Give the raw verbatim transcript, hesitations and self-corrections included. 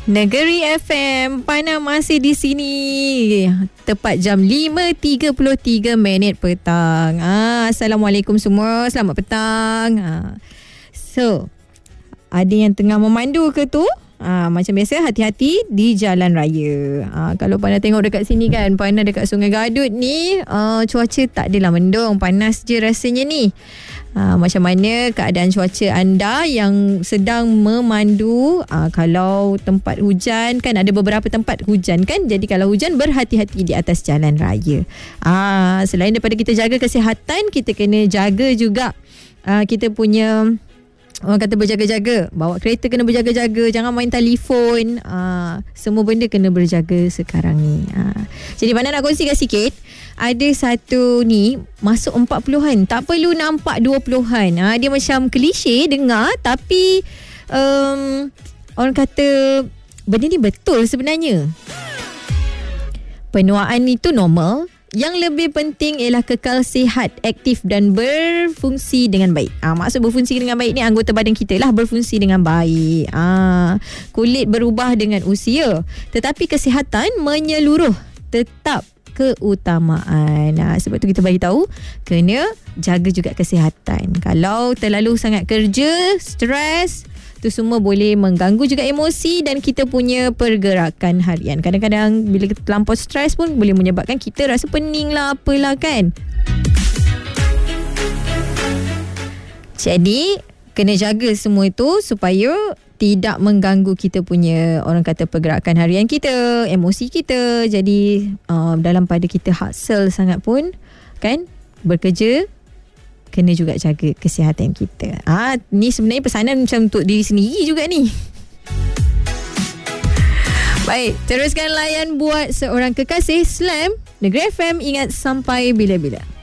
Negeri F M, Pana masih di sini. Tepat jam lima tiga puluh tiga minit petang. Ah, Assalamualaikum semua. Selamat petang. Ah. So, ada yang tengah memandu ke tu? Ah, macam biasa, hati-hati di jalan raya. Ah, kalau Pana tengok dekat sini kan, Pana dekat Sungai Gadut ni, ah, cuaca tak adalah mendung, panas je rasanya ni. Ah, macam mana keadaan cuaca anda yang sedang memandu? Ah, kalau tempat hujan kan, ada beberapa tempat hujan kan, jadi kalau hujan berhati-hati di atas jalan raya. Ah, selain daripada kita jaga kesihatan, kita kena jaga juga ah, kita punya, orang kata berjaga-jaga. Bawa kereta kena berjaga-jaga. Jangan main telefon. Aa, semua benda kena berjaga sekarang ni. Aa. Jadi mana nak kongsikan sikit. Ada satu ni masuk empat puluhan. Tak perlu nampak dua puluhan. Aa, dia macam klise dengar. Tapi um, orang kata benda ni betul sebenarnya. Penuaan itu normal. Yang lebih penting ialah kekal sihat, aktif dan berfungsi dengan baik. Ah, maksud berfungsi dengan baik ni, anggota badan kita lah berfungsi dengan baik. Ah, kulit berubah dengan usia, tetapi kesihatan menyeluruh tetap keutamaan. Ah, sebab tu kita bagi tahu kena jaga juga kesihatan. Kalau terlalu sangat kerja, stres, itu semua boleh mengganggu juga emosi dan kita punya pergerakan harian. Kadang-kadang bila kita terlampau stres pun boleh menyebabkan kita rasa pening lah, apalah kan. Jadi kena jaga semua itu supaya tidak mengganggu kita punya, orang kata, pergerakan harian kita, emosi kita. Jadi uh, dalam pada kita hustle sangat pun kan, bekerja, kena juga jaga kesihatan kita. Ah, ni sebenarnya pesanan macam untuk diri sendiri juga ni. Baik, teruskan layan buat seorang kekasih. Slam Negeri F M, ingat sampai bila-bila.